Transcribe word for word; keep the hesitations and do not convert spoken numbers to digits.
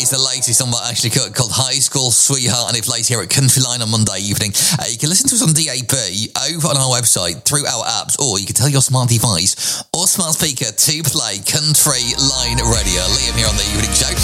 is the latest on what Ashley Cook called High School Sweetheart, and it plays here at Country Line on Monday evening. Uh, you can listen to us on D A B, over on our website, through our apps, or you can tell your smart device or smart speaker to play Country Line Radio. Liam here on the Evening Show.